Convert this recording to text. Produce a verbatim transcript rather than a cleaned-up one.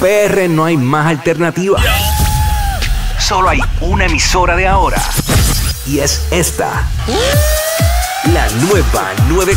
P R no hay más alternativa. Solo hay una emisora de ahora. Y es esta. La nueva nueve.